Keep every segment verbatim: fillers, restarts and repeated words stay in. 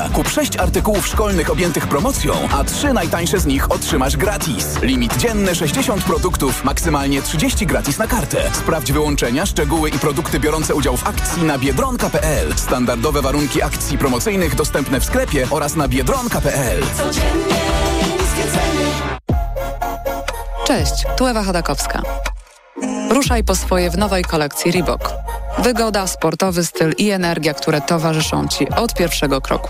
Uwaga! Kup sześć artykułów szkolnych objętych promocją, a trzy najtańsze z nich otrzymasz gratis. Limit dzienny sześćdziesiąt produktów, maksymalnie trzydzieści gratis na kartę. Sprawdź wyłączenia, szczegóły i produkty biorące udział w akcji na biedronka kropka p l. Standardowe warunki akcji promocyjnych dostępne w sklepie oraz na biedronka kropka p l. Codziennie niskie ceny. Cześć, tu Ewa Chodakowska. Ruszaj po swoje w nowej kolekcji Reebok. Wygoda, sportowy styl i energia, które towarzyszą Ci od pierwszego kroku.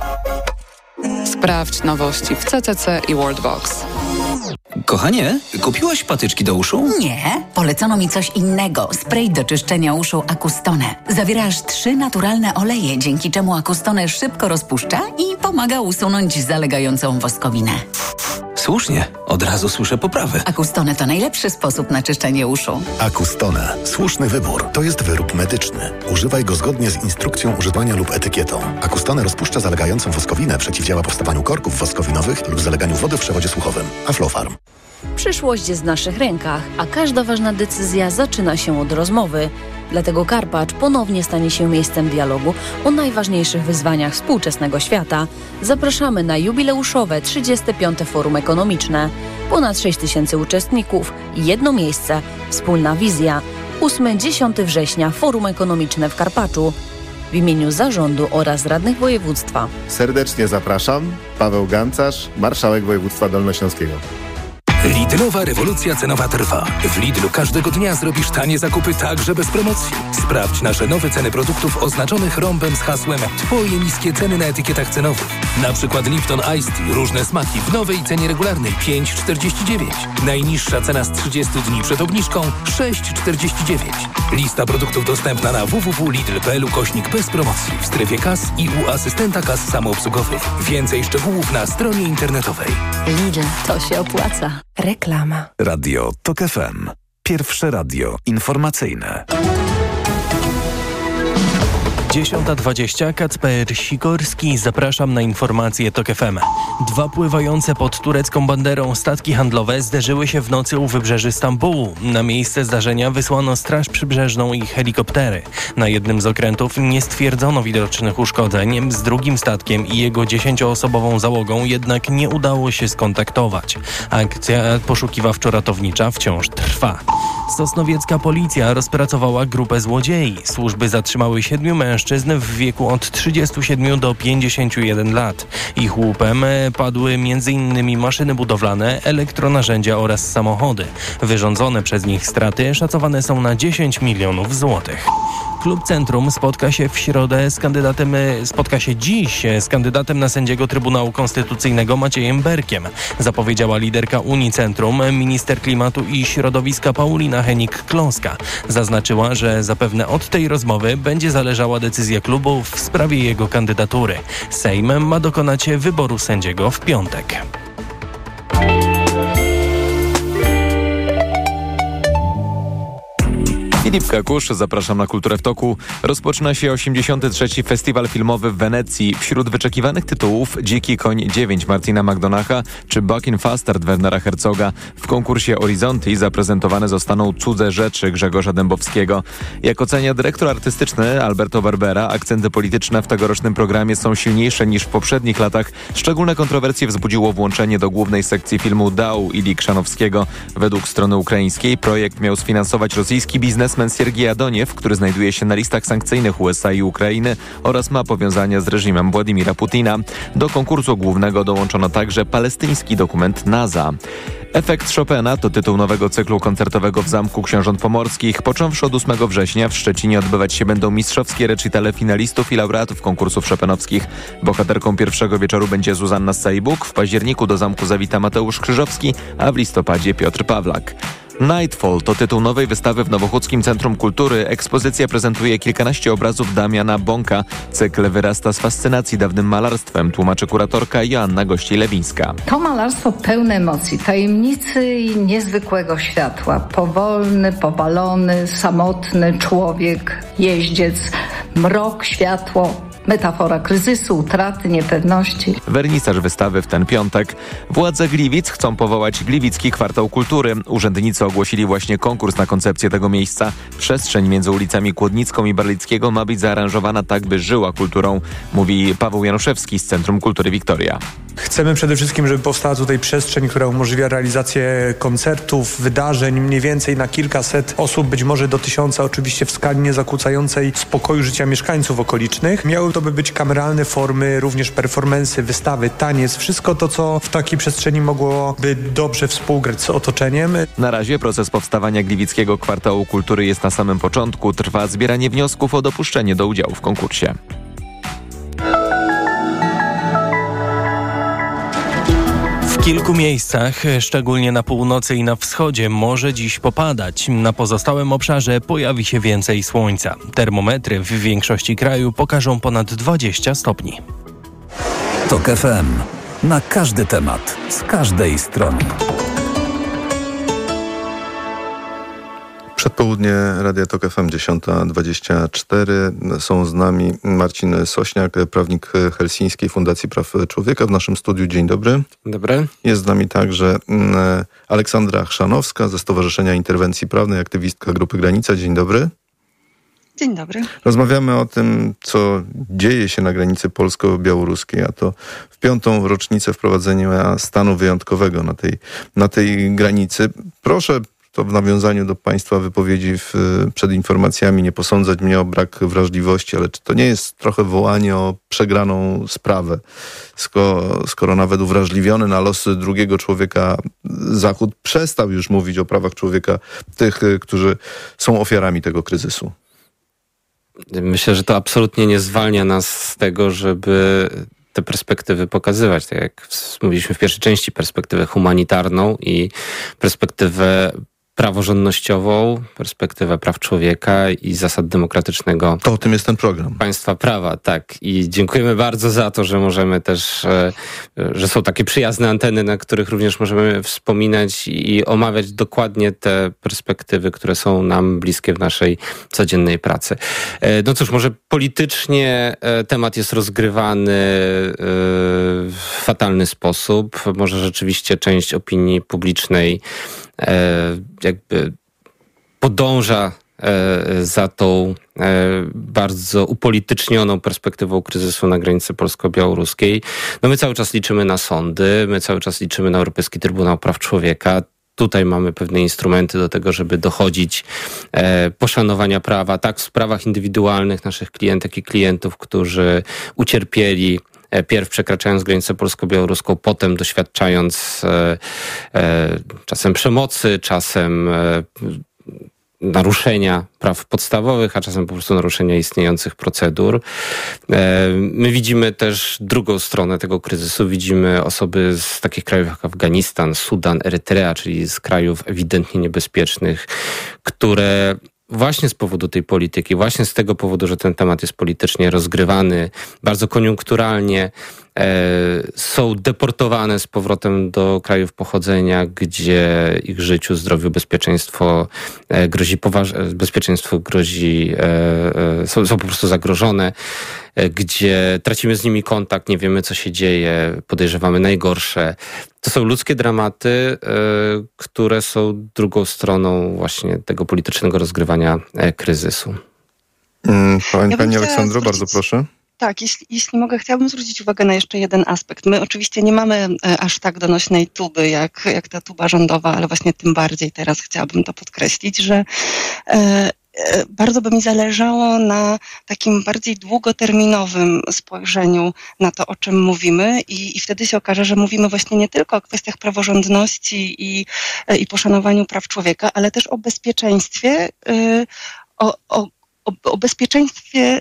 Sprawdź nowości w C C C i Worldbox. Kochanie, kupiłaś patyczki do uszu? Nie, polecono mi coś innego. Spray do czyszczenia uszu Acustone. Zawiera aż trzy naturalne oleje, dzięki czemu Acustone szybko rozpuszcza i pomaga usunąć zalegającą woskowinę. Słusznie, od razu słyszę poprawę. Acustone to najlepszy sposób na czyszczenie uszu. Acustone. Słuszny wybór. To jest wyrób medyczny. Używaj go zgodnie z instrukcją używania lub etykietą. Acustone rozpuszcza zalegającą woskowinę, przeciwdziała powstawaniu korków woskowinowych lub zaleganiu wody w przewodzie słuchowym. Aflofarm. Przyszłość jest w naszych rękach, a każda ważna decyzja zaczyna się od rozmowy. Dlatego Karpacz ponownie stanie się miejscem dialogu o najważniejszych wyzwaniach współczesnego świata. Zapraszamy na jubileuszowe trzydzieste piąte Forum Ekonomiczne. Ponad sześć tysięcy uczestników, jedno miejsce, wspólna wizja. ósmego do dziesiątego września Forum Ekonomiczne w Karpaczu. W imieniu zarządu oraz radnych województwa. Serdecznie zapraszam. Paweł Gancarz, marszałek województwa dolnośląskiego. Lidlowa rewolucja cenowa trwa. W Lidlu każdego dnia zrobisz tanie zakupy także bez promocji. Sprawdź nasze nowe ceny produktów oznaczonych rąbem z hasłem Twoje niskie ceny na etykietach cenowych. Na przykład Lipton Ice Tea, różne smaki w nowej cenie regularnej pięć czterdzieści dziewięć. Najniższa cena z trzydziestu dni przed obniżką sześć czterdzieści dziewięć. Lista produktów dostępna na w w w kropka lidl kropka p l ukośnik bez promocji w strefie kas i u asystenta kas samoobsługowych. Więcej szczegółów na stronie internetowej. Lidl, to się opłaca. Reklama. Radio TOK F M. Pierwsze radio informacyjne. dziesiąta dwadzieścia, Kacper Sikorski, zapraszam na informacje TOK F M. Dwa pływające pod turecką banderą statki handlowe zderzyły się w nocy u wybrzeży Stambułu. Na miejsce zdarzenia wysłano Straż Przybrzeżną i helikoptery. Na jednym z okrętów nie stwierdzono widocznych uszkodzeń. Z drugim statkiem i jego dziesięcioosobową załogą jednak nie udało się skontaktować. Akcja poszukiwawczo-ratownicza wciąż trwa. Sosnowiecka policja rozpracowała grupę złodziei. Służby zatrzymały siedmiu mężczyzn w wieku od trzydziestu siedmiu do pięćdziesięciu jeden lat. Ich łupem padły między innymi maszyny budowlane, elektronarzędzia oraz samochody. Wyrządzone przez nich straty szacowane są na dziesięć milionów złotych. Klub Centrum spotka się w środę z kandydatem, spotka się dziś z kandydatem na sędziego Trybunału Konstytucyjnego Maciejem Berkiem. Zapowiedziała liderka Unii Centrum, minister klimatu i środowiska Paulina Henik-Kląska. Zaznaczyła, że zapewne od tej rozmowy będzie zależała decyzja klubu w sprawie jego kandydatury. Sejm ma dokonać wyboru sędziego w piątek. Filip Kakusz, zapraszam na Kulturę w Toku. Rozpoczyna się osiemdziesiąty trzeci Festiwal Filmowy w Wenecji. Wśród wyczekiwanych tytułów Dziki Koń dziewięć Martina McDonacha czy Bucking Fastard Wernera Herzoga. W konkursie Horizonti zaprezentowane zostaną Cudze rzeczy Grzegorza Dębowskiego. Jak ocenia dyrektor artystyczny Alberto Barbera, akcenty polityczne w tegorocznym programie są silniejsze niż w poprzednich latach. Szczególne kontrowersje wzbudziło włączenie do głównej sekcji filmu Dał Ilii Krzanowskiego. Według strony ukraińskiej projekt miał sfinansować rosyjski biznes Siergiej Adoniew, który znajduje się na listach sankcyjnych U S A i Ukrainy oraz ma powiązania z reżimem Władimira Putina. Do konkursu głównego dołączono także palestyński dokument NASA. Efekt Chopina to tytuł nowego cyklu koncertowego w Zamku Książąt Pomorskich. Począwszy od ósmego września w Szczecinie odbywać się będą mistrzowskie recitale finalistów i laureatów konkursów chopinowskich. Bohaterką pierwszego wieczoru będzie Zuzanna Sajbuk, w październiku do zamku zawita Mateusz Krzyżowski, a w listopadzie Piotr Pawlak. Nightfall to tytuł nowej wystawy w Nowochódzkim Centrum Kultury. Ekspozycja prezentuje kilkanaście obrazów Damiana Bąka. Cykl wyrasta z fascynacji dawnym malarstwem, tłumaczy kuratorka Joanna Gościej-Lewińska. To malarstwo pełne emocji, tajemnicy i niezwykłego światła. Powolny, powalony, samotny człowiek, jeździec, mrok, światło, Metafora kryzysu, utraty, niepewności. Wernisaż wystawy w ten piątek. Władze Gliwic chcą powołać Gliwicki Kwartał Kultury. Urzędnicy ogłosili właśnie konkurs na koncepcję tego miejsca. Przestrzeń między ulicami Kłodnicką i Barlickiego ma być zaaranżowana tak, by żyła kulturą, mówi Paweł Januszewski z Centrum Kultury Wiktoria. Chcemy przede wszystkim, żeby powstała tutaj przestrzeń, która umożliwia realizację koncertów, wydarzeń, mniej więcej na kilkaset osób, być może do tysiąca, oczywiście w skali niezakłócającej spokoju życia mieszkańców okolicznych. Miały to by być kameralne formy, również performansy, wystawy, taniec, wszystko to, co w takiej przestrzeni mogłoby dobrze współgrać z otoczeniem. Na razie proces powstawania Gliwickiego Kwartału Kultury jest na samym początku. Trwa zbieranie wniosków o dopuszczenie do udziału w konkursie. W kilku miejscach, szczególnie na północy i na wschodzie, może dziś popadać. Na pozostałym obszarze pojawi się więcej słońca. Termometry w większości kraju pokażą ponad dwadzieścia stopni. Tok F M. Na każdy temat, z każdej strony. Przedpołudnie Radia Tok F M, dziesiąta dwadzieścia cztery. Są z nami Marcin Sośniak, prawnik Helsińskiej Fundacji Praw Człowieka w naszym studiu. Dzień dobry. Dobry. Jest z nami także Aleksandra Chrzanowska ze Stowarzyszenia Interwencji Prawnej, aktywistka Grupy Granica. Dzień dobry. Dzień dobry. Rozmawiamy o tym, co dzieje się na granicy polsko-białoruskiej, a to w piątą rocznicę wprowadzenia stanu wyjątkowego na tej, na tej granicy. Proszę, to w nawiązaniu do Państwa wypowiedzi w, przed informacjami, nie posądzać mnie o brak wrażliwości, ale czy to nie jest trochę wołanie o przegraną sprawę, skoro, skoro nawet uwrażliwiony na losy drugiego człowieka Zachód przestał już mówić o prawach człowieka tych, którzy są ofiarami tego kryzysu? Myślę, że to absolutnie nie zwalnia nas z tego, żeby te perspektywy pokazywać. Tak jak mówiliśmy w pierwszej części, perspektywę humanitarną i perspektywę praworządnościową, perspektywę praw człowieka i zasad demokratycznego. To o tym jest ten program. Państwa prawa, tak. I dziękujemy bardzo za to, że możemy też, że są takie przyjazne anteny, na których również możemy wspominać i omawiać dokładnie te perspektywy, które są nam bliskie w naszej codziennej pracy. No cóż, może politycznie temat jest rozgrywany w fatalny sposób. Może rzeczywiście część opinii publicznej jakby podąża za tą bardzo upolitycznioną perspektywą kryzysu na granicy polsko-białoruskiej. No my cały czas liczymy na sądy, my cały czas liczymy na Europejski Trybunał Praw Człowieka. Tutaj mamy pewne instrumenty do tego, żeby dochodzić e, poszanowania prawa, tak w sprawach indywidualnych naszych klientek i klientów, którzy ucierpieli pierw przekraczając granicę polsko-białoruską, potem doświadczając e, e, czasem przemocy, czasem e, naruszenia praw podstawowych, a czasem po prostu naruszenia istniejących procedur. E, my widzimy też drugą stronę tego kryzysu. Widzimy osoby z takich krajów jak Afganistan, Sudan, Erytrea, czyli z krajów ewidentnie niebezpiecznych, które właśnie z powodu tej polityki, właśnie z tego powodu, że ten temat jest politycznie rozgrywany, bardzo koniunkturalnie, e, są deportowane z powrotem do krajów pochodzenia, gdzie ich życiu, zdrowiu, bezpieczeństwo e, grozi poważ- bezpieczeństwo grozi, e, e, są, są po prostu zagrożone, e, gdzie tracimy z nimi kontakt, nie wiemy, co się dzieje, podejrzewamy najgorsze. To są ludzkie dramaty, y, które są drugą stroną właśnie tego politycznego rozgrywania e, kryzysu. Mm, pani ja pani Aleksandro, zwrócić... bardzo proszę. Tak, jeśli, jeśli mogę, chciałabym zwrócić uwagę na jeszcze jeden aspekt. My oczywiście nie mamy e, aż tak donośnej tuby, jak, jak ta tuba rządowa, ale właśnie tym bardziej teraz chciałabym to podkreślić, że e, bardzo by mi zależało na takim bardziej długoterminowym spojrzeniu na to, o czym mówimy i, i wtedy się okaże, że mówimy właśnie nie tylko o kwestiach praworządności i, i poszanowaniu praw człowieka, ale też o bezpieczeństwie, o, o, o bezpieczeństwie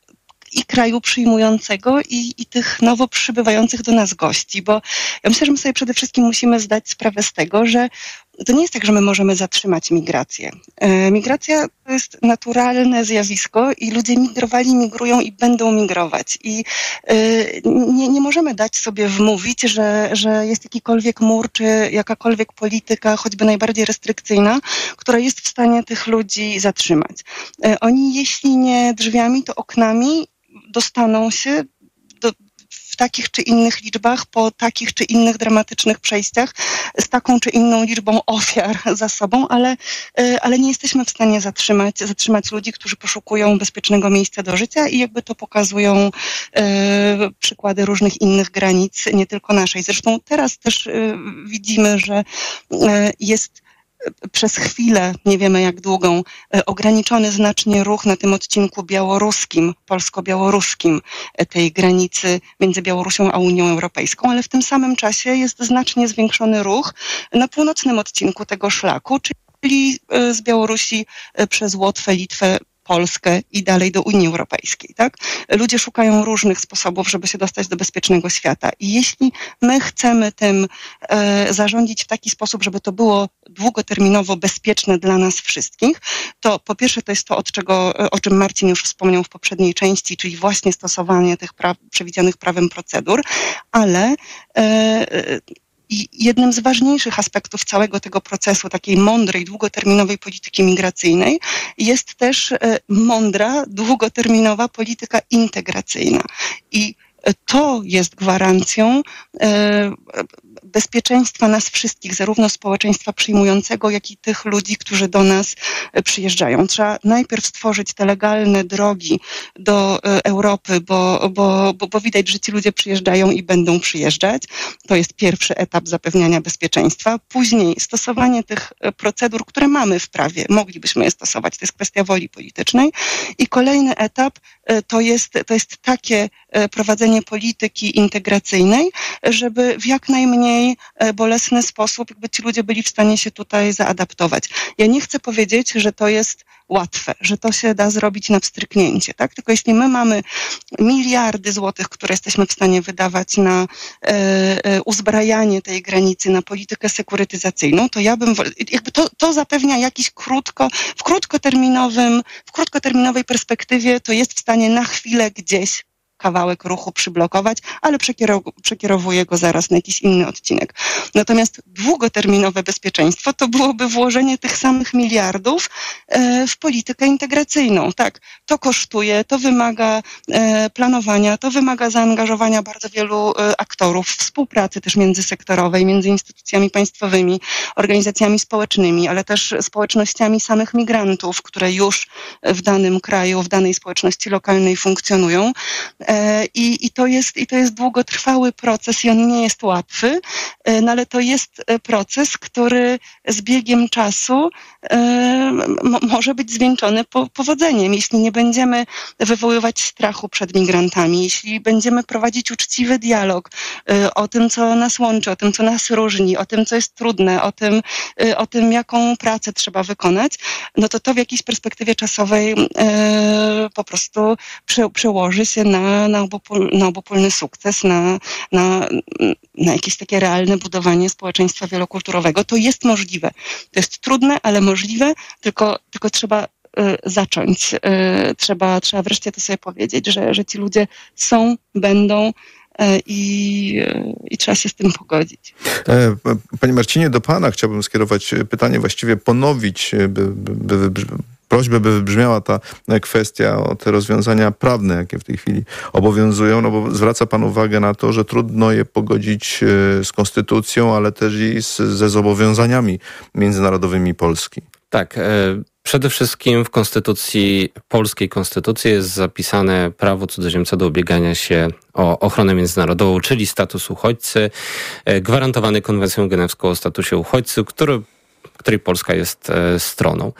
i kraju przyjmującego i, i tych nowo przybywających do nas gości, bo ja myślę, że my sobie przede wszystkim musimy zdać sprawę z tego, że to nie jest tak, że my możemy zatrzymać migrację. E, migracja to jest naturalne zjawisko i ludzie migrowali, migrują i będą migrować. I e, nie, nie możemy dać sobie wmówić, że, że jest jakikolwiek mur, czy jakakolwiek polityka, choćby najbardziej restrykcyjna, która jest w stanie tych ludzi zatrzymać. E, oni, jeśli nie drzwiami, to oknami dostaną się do, w takich czy innych liczbach, po takich czy innych dramatycznych przejściach, z taką czy inną liczbą ofiar za sobą, ale, ale nie jesteśmy w stanie zatrzymać, zatrzymać ludzi, którzy poszukują bezpiecznego miejsca do życia i jakby to pokazują e, przykłady różnych innych granic, nie tylko naszej. Zresztą teraz też e, widzimy, że e, jest przez chwilę, nie wiemy jak długą, ograniczony znacznie ruch na tym odcinku białoruskim, polsko-białoruskim tej granicy między Białorusią a Unią Europejską, ale w tym samym czasie jest znacznie zwiększony ruch na północnym odcinku tego szlaku, czyli z Białorusi przez Łotwę, Litwę, Polskę i dalej do Unii Europejskiej, tak? Ludzie szukają różnych sposobów, żeby się dostać do bezpiecznego świata. I jeśli my chcemy tym e, zarządzić w taki sposób, żeby to było długoterminowo bezpieczne dla nas wszystkich, to po pierwsze to jest to, od czego, o czym Marcin już wspomniał w poprzedniej części, czyli właśnie stosowanie tych pra- przewidzianych prawem procedur, ale e, I jednym z ważniejszych aspektów całego tego procesu, takiej mądrej, długoterminowej polityki migracyjnej, jest też mądra, długoterminowa polityka integracyjna. I to jest gwarancją bezpieczeństwa nas wszystkich, zarówno społeczeństwa przyjmującego, jak i tych ludzi, którzy do nas przyjeżdżają. Trzeba najpierw stworzyć te legalne drogi do Europy, bo, bo, bo, bo widać, że ci ludzie przyjeżdżają i będą przyjeżdżać. To jest pierwszy etap zapewniania bezpieczeństwa. Później stosowanie tych procedur, które mamy w prawie, moglibyśmy je stosować. To jest kwestia woli politycznej. I kolejny etap to jest, to jest takie prowadzenie polityki integracyjnej, żeby w jak najmniej bolesny sposób jakby ci ludzie byli w stanie się tutaj zaadaptować. Ja nie chcę powiedzieć, że to jest łatwe, że to się da zrobić na wstryknięcie, tak? Tylko jeśli my mamy miliardy złotych, które jesteśmy w stanie wydawać na e, e, uzbrajanie tej granicy, na politykę sekurytyzacyjną, to ja bym, jakby to, to zapewnia jakiś krótko, w krótkoterminowym, w krótkoterminowej perspektywie to jest w stanie na chwilę gdzieś kawałek ruchu przyblokować, ale przekierow- przekierowuje go zaraz na jakiś inny odcinek. Natomiast długoterminowe bezpieczeństwo to byłoby włożenie tych samych miliardów e, w politykę integracyjną. Tak, to kosztuje, to wymaga e, planowania, to wymaga zaangażowania bardzo wielu e, aktorów, współpracy też międzysektorowej, między instytucjami państwowymi, organizacjami społecznymi, ale też społecznościami samych migrantów, które już w danym kraju, w danej społeczności lokalnej funkcjonują. I, i, to jest, I to jest długotrwały proces i on nie jest łatwy, no ale to jest proces, który z biegiem czasu m- może być zwieńczony po, powodzeniem. Jeśli nie będziemy wywoływać strachu przed migrantami, jeśli będziemy prowadzić uczciwy dialog o tym, co nas łączy, o tym, co nas różni, o tym, co jest trudne, o tym, o tym jaką pracę trzeba wykonać, no to to w jakiejś perspektywie czasowej po prostu prze, przełoży się na Na, obopól, na obopólny sukces, na, na, na jakieś takie realne budowanie społeczeństwa wielokulturowego. To jest możliwe. To jest trudne, ale możliwe, tylko, tylko trzeba y, zacząć. Y, trzeba, trzeba wreszcie to sobie powiedzieć, że, że ci ludzie są, będą i, i trzeba się z tym pogodzić. Panie Marcinie, do pana chciałbym skierować pytanie, właściwie ponowić, by, by, by, prośbę, by wybrzmiała ta kwestia o te rozwiązania prawne, jakie w tej chwili obowiązują, no bo zwraca pan uwagę na to, że trudno je pogodzić z konstytucją, ale też i z, ze zobowiązaniami międzynarodowymi Polski. Tak, e, przede wszystkim w konstytucji, polskiej konstytucji jest zapisane prawo cudzoziemca do ubiegania się o ochronę międzynarodową, czyli status uchodźcy, e, gwarantowany konwencją genewską o statusie uchodźcy, który, której Polska jest e, stroną.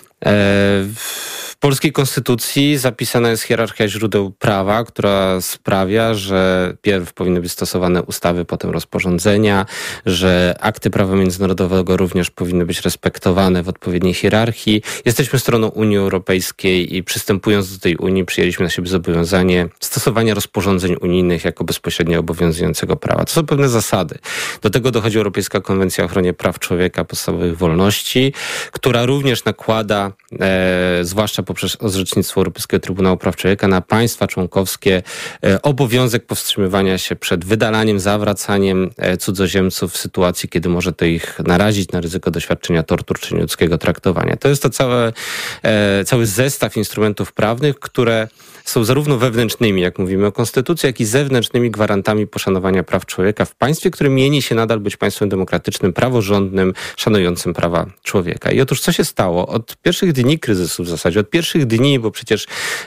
W polskiej konstytucji zapisana jest hierarchia źródeł prawa, która sprawia, że pierw powinny być stosowane ustawy, potem rozporządzenia, że akty prawa międzynarodowego również powinny być respektowane w odpowiedniej hierarchii. Jesteśmy stroną Unii Europejskiej i przystępując do tej Unii przyjęliśmy na siebie zobowiązanie stosowania rozporządzeń unijnych jako bezpośrednio obowiązującego prawa. To są pewne zasady. Do tego dochodzi Europejska Konwencja o ochronie praw człowieka, podstawowych wolności, która również nakłada, e, zwłaszcza po poprzez orzecznictwo Europejskiego Trybunału Praw Człowieka na państwa członkowskie obowiązek powstrzymywania się przed wydalaniem, zawracaniem cudzoziemców w sytuacji, kiedy może to ich narazić na ryzyko doświadczenia tortur czy nieludzkiego traktowania. To jest to całe, cały zestaw instrumentów prawnych, które są zarówno wewnętrznymi, jak mówimy o konstytucji, jak i zewnętrznymi gwarantami poszanowania praw człowieka w państwie, które mieni się nadal być państwem demokratycznym, praworządnym, szanującym prawa człowieka. I otóż co się stało? Od pierwszych dni kryzysu w zasadzie, od pierwszych dni, bo przecież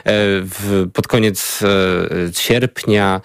w, pod koniec sierpnia,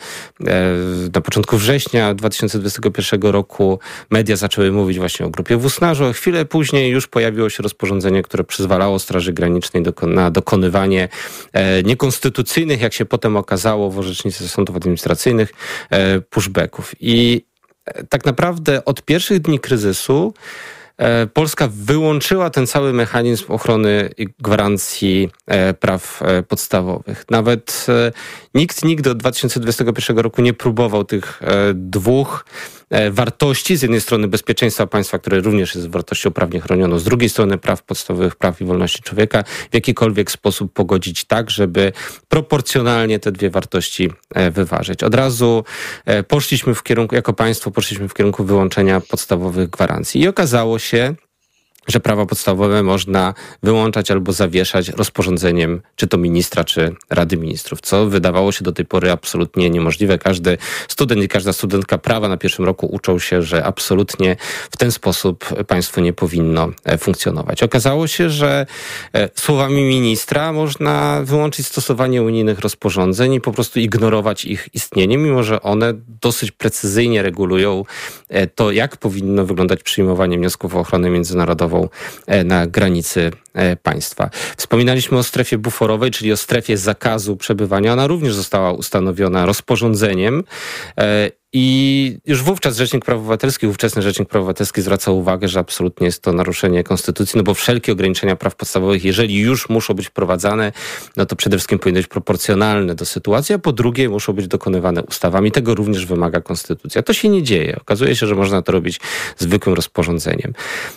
na początku września dwa tysiące dwudziestego pierwszego roku media zaczęły mówić właśnie o grupie w Usnarzu, a chwilę później już pojawiło się rozporządzenie, które przyzwalało Straży Granicznej na dokonywanie niekonstytucyjnych, jak się potem okazało w orzecznictwie sądów administracyjnych, pushbacków. I tak naprawdę od pierwszych dni kryzysu Polska wyłączyła ten cały mechanizm ochrony i gwarancji praw podstawowych. Nawet nikt nigdy od dwa tysiące dwudziestego pierwszego roku nie próbował tych dwóch wartości, z jednej strony bezpieczeństwa państwa, które również jest wartością prawnie chronioną, z drugiej strony praw podstawowych, praw i wolności człowieka, w jakikolwiek sposób pogodzić tak, żeby proporcjonalnie te dwie wartości wyważyć. Od razu poszliśmy w kierunku, jako państwo poszliśmy w kierunku wyłączenia podstawowych gwarancji i okazało się, że prawa podstawowe można wyłączać albo zawieszać rozporządzeniem czy to ministra, czy Rady Ministrów, co wydawało się do tej pory absolutnie niemożliwe. Każdy student i każda studentka prawa na pierwszym roku uczą się, że absolutnie w ten sposób państwo nie powinno funkcjonować. Okazało się, że słowami ministra można wyłączyć stosowanie unijnych rozporządzeń i po prostu ignorować ich istnienie, mimo że one dosyć precyzyjnie regulują to, jak powinno wyglądać przyjmowanie wniosków o ochronę międzynarodową na granicy państwa. Wspominaliśmy o strefie buforowej, czyli o strefie zakazu przebywania. Ona również została ustanowiona rozporządzeniem i już wówczas Rzecznik Praw Obywatelskich, ówczesny Rzecznik Praw Obywatelskich zwracał uwagę, że absolutnie jest to naruszenie konstytucji, no bo wszelkie ograniczenia praw podstawowych, jeżeli już muszą być wprowadzane, no to przede wszystkim powinny być proporcjonalne do sytuacji, a po drugie muszą być dokonywane ustawami. Tego również wymaga konstytucja. To się nie dzieje. Okazuje się, że można to robić zwykłym rozporządzeniem.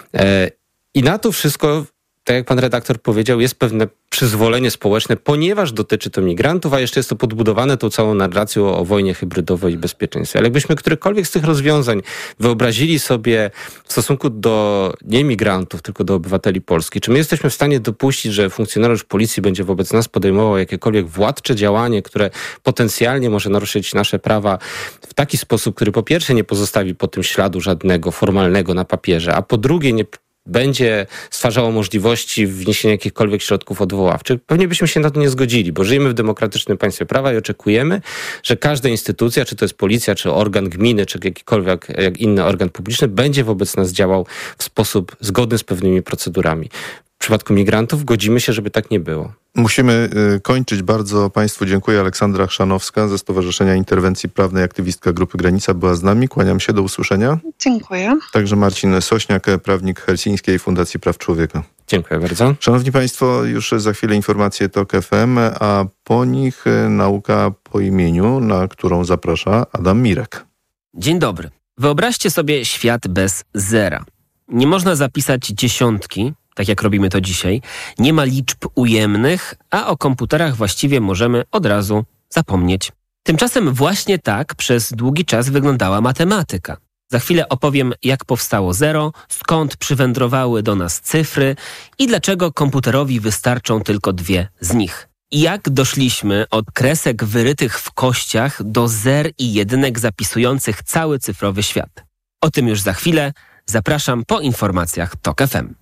I na to wszystko, tak jak pan redaktor powiedział, jest pewne przyzwolenie społeczne, ponieważ dotyczy to migrantów, a jeszcze jest to podbudowane tą całą narracją o wojnie hybrydowej i bezpieczeństwie. Ale jakbyśmy którekolwiek z tych rozwiązań wyobrazili sobie w stosunku do nie migrantów, tylko do obywateli Polski, czy my jesteśmy w stanie dopuścić, że funkcjonariusz policji będzie wobec nas podejmował jakiekolwiek władcze działanie, które potencjalnie może naruszyć nasze prawa w taki sposób, który po pierwsze nie pozostawi po tym śladu żadnego formalnego na papierze, a po drugie nie będzie stwarzało możliwości wniesienia jakichkolwiek środków odwoławczych, pewnie byśmy się na to nie zgodzili, bo żyjemy w demokratycznym państwie prawa i oczekujemy, że każda instytucja, czy to jest policja, czy organ gminy, czy jakikolwiek jak inny organ publiczny, będzie wobec nas działał w sposób zgodny z pewnymi procedurami. W przypadku migrantów godzimy się, żeby tak nie było. Musimy y, kończyć. Bardzo Państwu dziękuję. Aleksandra Chrzanowska ze Stowarzyszenia Interwencji Prawnej, aktywistka Grupy Granica była z nami. Kłaniam się, do usłyszenia. Dziękuję. Także Marcin Sośniak, prawnik Helsińskiej Fundacji Praw Człowieka. Dziękuję bardzo. Szanowni Państwo, już za chwilę informacje TOK F M, a po nich nauka po imieniu, na którą zaprasza Adam Mirek. Dzień dobry. Wyobraźcie sobie świat bez zera. Nie można zapisać dziesiątki, tak jak robimy to dzisiaj. Nie ma liczb ujemnych, a o komputerach właściwie możemy od razu zapomnieć. Tymczasem właśnie tak przez długi czas wyglądała matematyka. Za chwilę opowiem, jak powstało zero, skąd przywędrowały do nas cyfry i dlaczego komputerowi wystarczą tylko dwie z nich. I jak doszliśmy od kresek wyrytych w kościach do zer i jedynek zapisujących cały cyfrowy świat. O tym już za chwilę. Zapraszam po informacjach TOK F M.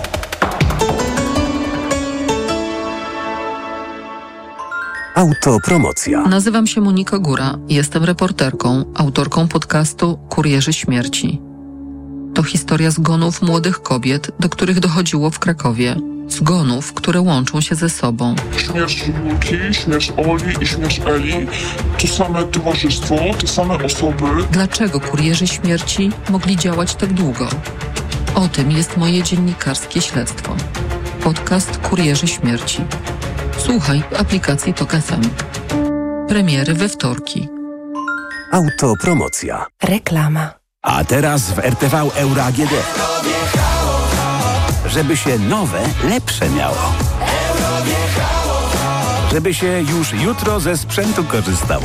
Autopromocja. Nazywam się Monika Góra. Jestem reporterką, autorką podcastu Kurierzy Śmierci. To historia zgonów młodych kobiet, do których dochodziło w Krakowie. Zgonów, które łączą się ze sobą. Śmierć Julki, śmierć Oli i śmierć Eli to same towarzystwo, te same osoby. Dlaczego kurierzy śmierci mogli działać tak długo? O tym jest moje dziennikarskie śledztwo. Podcast Kurierzy Śmierci. Słuchaj w aplikacji TOK F M. Premiery we wtorki. Autopromocja. Reklama. A teraz w R T V Euro A G D. Żeby się nowe, lepsze miało. Żeby się już jutro ze sprzętu korzystało.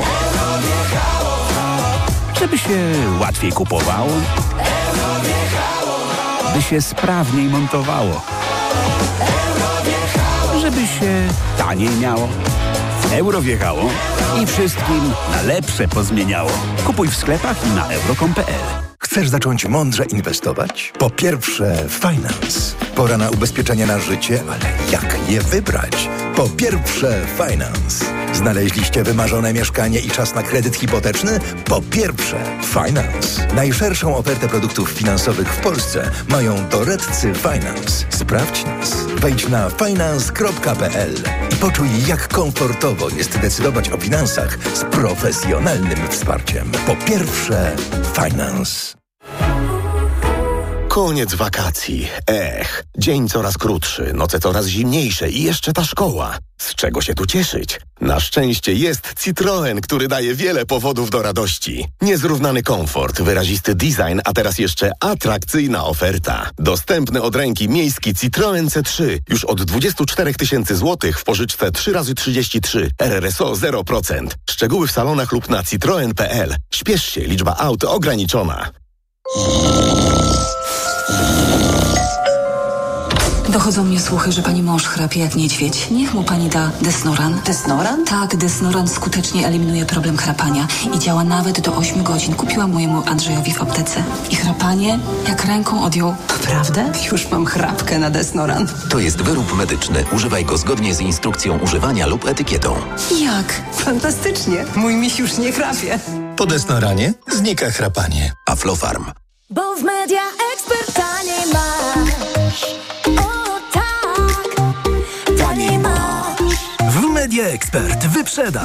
Żeby się łatwiej kupowało. By się sprawniej montowało. Żeby się taniej miało. Euro wjechało i wszystkim na lepsze pozmieniało. Kupuj w sklepach i na euro kropka com kropka pe el. Chcesz zacząć mądrze inwestować? Po pierwsze, Finance. Pora na ubezpieczenie na życie, ale jak je wybrać? Po pierwsze, Finance. Znaleźliście wymarzone mieszkanie i czas na kredyt hipoteczny? Po pierwsze, Finance. Najszerszą ofertę produktów finansowych w Polsce mają doradcy Finance. Sprawdź nas. Wejdź na finance kropka pe el i poczuj, jak komfortowo jest decydować o finansach z profesjonalnym wsparciem. Po pierwsze, Finance. Koniec wakacji. Ech, dzień coraz krótszy, noce coraz zimniejsze i jeszcze ta szkoła. Z czego się tu cieszyć? Na szczęście jest Citroen, który daje wiele powodów do radości. Niezrównany komfort, wyrazisty design, a teraz jeszcze atrakcyjna oferta. Dostępny od ręki miejski Citroen C trzy już od dwadzieścia cztery tysiące złotych w pożyczce trzy razy trzydzieści trzy, R R S O zero procent. Szczegóły w salonach lub na citroen kropka pe el. Śpiesz się, liczba aut ograniczona. Dochodzą mnie słuchy, że pani mąż chrapie jak niedźwiedź. Niech mu pani da Desnoran. Desnoran? Tak, Desnoran skutecznie eliminuje problem chrapania i działa nawet do ośmiu godzin. Kupiłam mojemu Andrzejowi w aptece. I chrapanie jak ręką odjął. Naprawdę? Już mam chrapkę na Desnoran. To jest wyrób medyczny. Używaj go zgodnie z instrukcją używania lub etykietą. Jak? Fantastycznie. Mój miś już nie chrapie. Po Desnoranie znika chrapanie. Aflofarm. Bo w Media Expert taniej masz. O tak, taniej masz. W Media Expert wyprzedaż.